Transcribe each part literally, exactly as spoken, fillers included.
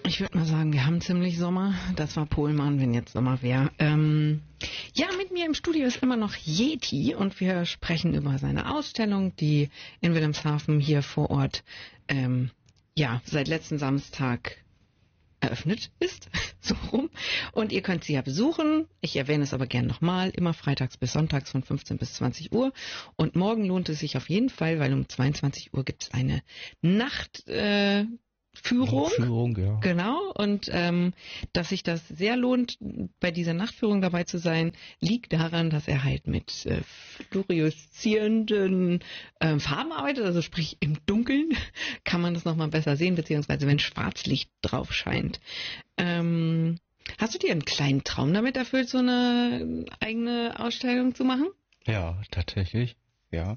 Ich würde mal sagen, wir haben ziemlich Sommer. Das war Pohlmann, wenn jetzt Sommer wäre. Ähm, ja, mit mir im Studio ist immer noch Yeti und wir sprechen über seine Ausstellung, die in Wilhelmshaven hier vor Ort ähm, ja seit letzten Samstag eröffnet ist, so rum. Und ihr könnt sie ja besuchen. Ich erwähne es aber gern nochmal, immer freitags bis sonntags von fünfzehn bis zwanzig Uhr. Und morgen lohnt es sich auf jeden Fall, weil um zweiundzwanzig Uhr gibt es eine Nacht... Äh, Führung, Führung, ja. Genau, und ähm, dass sich das sehr lohnt, bei dieser Nachtführung dabei zu sein, liegt daran, dass er halt mit äh, fluoreszierenden äh, Farben arbeitet, also sprich im Dunkeln kann man das nochmal besser sehen, beziehungsweise wenn Schwarzlicht drauf scheint. Ähm, hast du dir einen kleinen Traum damit erfüllt, so eine eigene Ausstellung zu machen? Ja, tatsächlich, ja.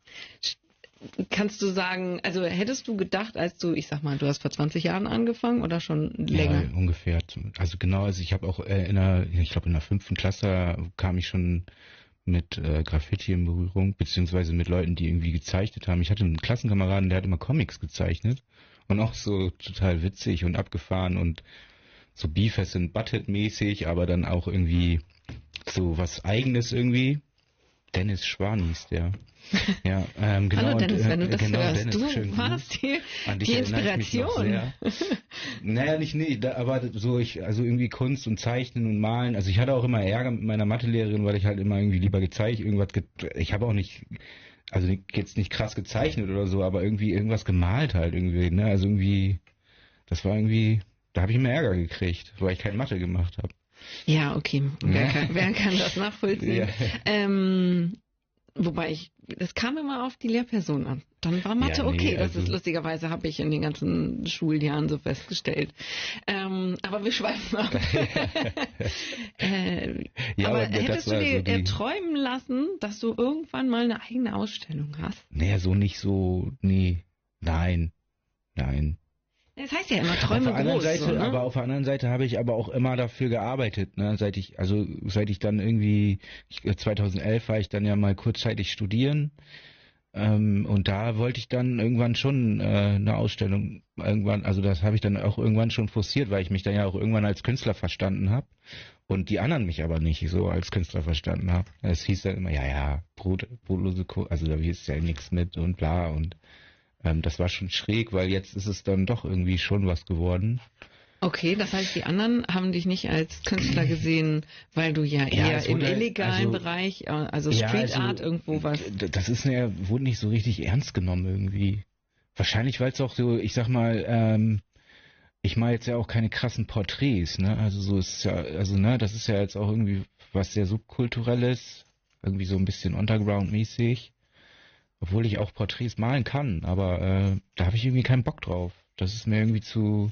Kannst du sagen, also hättest du gedacht, als du, ich sag mal, du hast vor zwanzig Jahren angefangen oder schon länger? Ja, ungefähr. Also genau, also ich habe auch äh, in der, ich glaube in der fünften Klasse kam ich schon mit äh, Graffiti in Berührung, beziehungsweise mit Leuten, die irgendwie gezeichnet haben. Ich hatte einen Klassenkameraden, der hat immer Comics gezeichnet und auch so total witzig und abgefahren und so Beefers and Butthead-mäßig, aber dann auch irgendwie so was Eigenes irgendwie. Dennis Schwan hieß der. Ja, ähm, genau. Hallo Dennis, und, äh, wenn du das genau, hörst, Dennis, du warst die, die Inspiration. Naja, nicht, nee, da, aber so ich, also irgendwie Kunst und Zeichnen und Malen. Also ich hatte auch immer Ärger mit meiner Mathelehrerin, weil ich halt immer irgendwie lieber gezeichnet, irgendwas, ge ich habe auch nicht, also jetzt nicht krass gezeichnet oder so, aber irgendwie irgendwas gemalt halt irgendwie, ne, also irgendwie, das war irgendwie, da habe ich immer Ärger gekriegt, weil ich keine Mathe gemacht habe. Ja, okay. Wer, kann, wer kann das nachvollziehen? Ja. Ähm, wobei ich, das kam immer auf die Lehrperson an. Dann war Mathe ja, nee, okay. Das also ist lustigerweise, habe ich in den ganzen Schuljahren so festgestellt. Ähm, aber wir schweifen ab. äh, ja, aber, aber hättest du dir so träumen lassen, dass du irgendwann mal eine eigene Ausstellung hast? Naja, so nicht so, nee, nein, nein. Das heißt ja immer Träume auf der groß. Seite, so, ne? Aber auf der anderen Seite habe ich aber auch immer dafür gearbeitet, ne? Seit ich, also seit ich dann irgendwie, zweitausendelf war ich dann ja mal kurzzeitig studieren ähm, und da wollte ich dann irgendwann schon äh, eine Ausstellung irgendwann, also das habe ich dann auch irgendwann schon forciert, weil ich mich dann ja auch irgendwann als Künstler verstanden habe und die anderen mich aber nicht so als Künstler verstanden haben. Es hieß dann immer, ja, ja, Brot, brotlose Ko also da ist ja nichts mit und bla und das war schon schräg, weil jetzt ist es dann doch irgendwie schon was geworden. Okay, das heißt, die anderen haben dich nicht als Künstler gesehen, weil du ja eher ja, im illegalen also, Bereich, also Street ja, also, Art irgendwo was... Das ist ja, wurde nicht so richtig ernst genommen irgendwie. Wahrscheinlich, weil es auch so, ich sag mal, ähm, ich mache jetzt ja auch keine krassen Porträts, ne? Also so ist ja, also ne, das ist ja jetzt auch irgendwie was sehr Subkulturelles, irgendwie so ein bisschen Underground-mäßig. Obwohl ich auch Porträts malen kann, aber äh, da habe ich irgendwie keinen Bock drauf. Das ist mir irgendwie zu...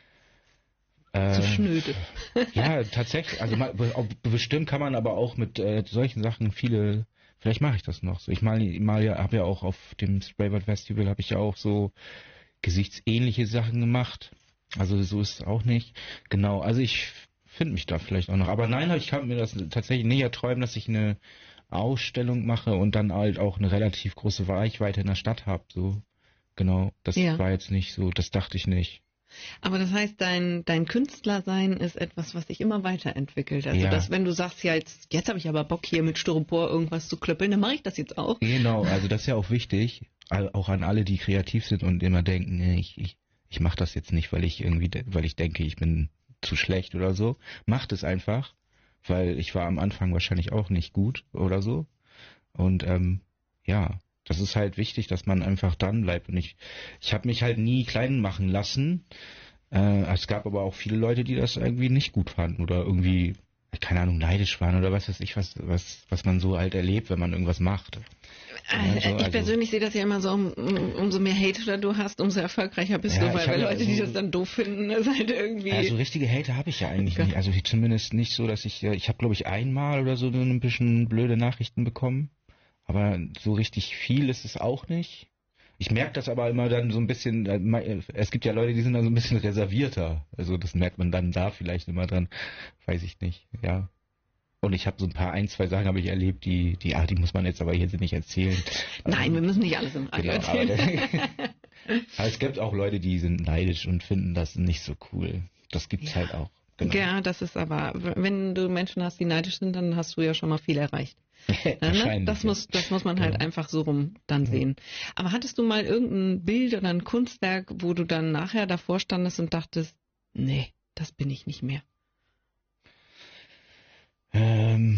Äh, zu schnöde. Ja, tatsächlich. Also mal, bestimmt kann man aber auch mit äh, solchen Sachen viele... Vielleicht mache ich das noch so. Ich mal, mal ja, habe ja auch auf dem Spraybird Festival habe ich ja auch so gesichtsähnliche Sachen gemacht. Also so ist es auch nicht. Genau, also ich finde mich da vielleicht auch noch. Aber nein, ich kann mir das tatsächlich nicht erträumen, dass ich eine Ausstellung mache und dann halt auch eine relativ große Reichweite in der Stadt habe. So, genau, das ja. war jetzt nicht so, das dachte ich nicht. Aber das heißt, dein, dein Künstlersein ist etwas, was sich immer weiterentwickelt. Also, ja. dass wenn du sagst, ja, jetzt, jetzt habe ich aber Bock, hier mit Styropor irgendwas zu klöppeln, dann mache ich das jetzt auch. Genau, also das ist ja auch wichtig, auch an alle, die kreativ sind und immer denken, nee, ich, ich, ich mache das jetzt nicht, weil ich irgendwie, weil ich denke, ich bin zu schlecht oder so. Macht es einfach, weil ich war am Anfang wahrscheinlich auch nicht gut oder so. Und ähm, ja, das ist halt wichtig, dass man einfach dran bleibt. Und ich, ich habe mich halt nie klein machen lassen. Äh, es gab aber auch viele Leute, die das irgendwie nicht gut fanden oder irgendwie, keine Ahnung, neidisch waren oder was weiß ich, was, was, was man so halt erlebt, wenn man irgendwas macht. Also, ich also, persönlich sehe das ja immer so, um, um, umso mehr Hater du hast, umso erfolgreicher bist ja, du, weil, weil Leute, also, die das dann doof finden, ist halt irgendwie... Also richtige Hater habe ich ja eigentlich okay. nicht. Also zumindest nicht so, dass ich, ich habe glaube ich einmal oder so ein bisschen blöde Nachrichten bekommen, aber so richtig viel ist es auch nicht. Ich merke das aber immer dann so ein bisschen, es gibt ja Leute, die sind dann so ein bisschen reservierter, also das merkt man dann da vielleicht immer dran, weiß ich nicht, ja. Und ich habe so ein paar, ein, zwei Sachen habe ich erlebt, die, die, ah, die muss man jetzt aber hier nicht erzählen. Nein, also, wir müssen nicht alles im Radio genau, erzählen. Aber, Aber es gibt auch Leute, die sind neidisch und finden das nicht so cool. Das gibt's ja. halt auch. Genau. Ja, das ist aber, wenn du Menschen hast, die neidisch sind, dann hast du ja schon mal viel erreicht. Wahrscheinlich, das, muss, das muss man halt ja. einfach so rum dann ja. sehen. Aber hattest du mal irgendein Bild oder ein Kunstwerk, wo du dann nachher davor standest und dachtest, nee, das bin ich nicht mehr? Ähm,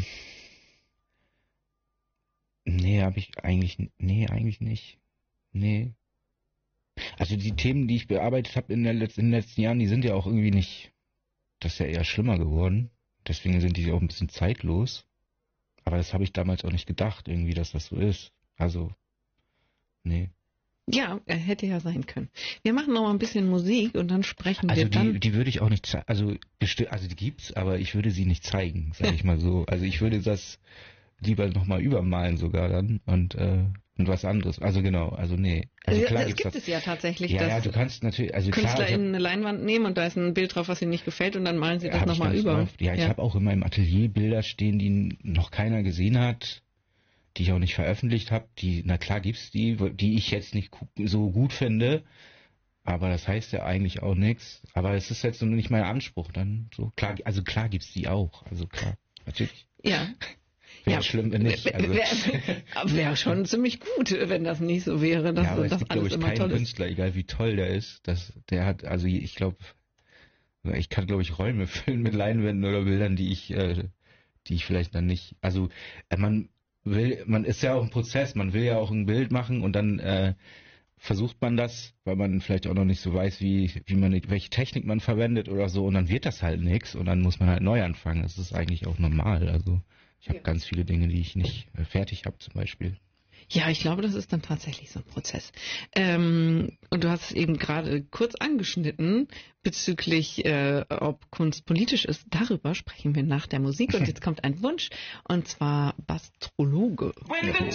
nee, habe ich eigentlich, nee, eigentlich nicht. Nee. Also die Themen, die ich bearbeitet habe in, der Letz-, in den letzten Jahren, die sind ja auch irgendwie nicht, das ist ja eher schlimmer geworden. Deswegen sind die auch ein bisschen zeitlos. Aber das habe ich damals auch nicht gedacht, irgendwie, dass das so ist. Also, nee. Ja, hätte ja sein können. Wir machen noch mal ein bisschen Musik und dann sprechen also wir die, dann... Also die würde ich auch nicht zeigen, also, also die gibt's, aber ich würde sie nicht zeigen, sage ich mal so. Also ich würde das lieber nochmal übermalen sogar dann und, äh, und was anderes. Also genau, also nee. Also klar das gibt das. es ja tatsächlich, ja, dass ja, du kannst natürlich, also KünstlerInnen klar, hab, eine Leinwand nehmen und da ist ein Bild drauf, was ihnen nicht gefällt und dann malen sie das nochmal über. Oft. Ja, ich ja. habe auch in meinem Atelier Bilder stehen, die noch keiner gesehen hat, die ich auch nicht veröffentlicht habe. Die, na klar gibt's die, die ich jetzt nicht so gut finde, aber das heißt ja eigentlich auch nichts. Aber es ist jetzt so nicht mein Anspruch. Dann so klar, also klar gibt's die auch, also klar, natürlich. Ja. Wäre ja, schlimm, wenn nicht. Also. Wäre wär schon ziemlich gut, wenn das nicht so wäre. Dass ja, aber das es gibt, glaube ich, keinen Künstler, egal wie toll der ist, dass der hat, also ich glaube, ich kann, glaube ich, Räume füllen mit Leinwänden oder Bildern, die ich, äh, die ich vielleicht dann nicht, also äh, man will, man ist ja auch ein Prozess, man will ja auch ein Bild machen und dann äh, versucht man das, weil man vielleicht auch noch nicht so weiß, wie, wie man, welche Technik man verwendet oder so und dann wird das halt nichts und dann muss man halt neu anfangen. Das ist eigentlich auch normal, also ich habe ja. ganz viele Dinge, die ich nicht äh, fertig habe zum Beispiel. Ja, ich glaube, das ist dann tatsächlich so ein Prozess. Ähm, und du hast es eben gerade kurz angeschnitten bezüglich, äh, ob Kunst politisch ist. Darüber sprechen wir nach der Musik. Und jetzt kommt ein Wunsch, und zwar Bastrologe. When the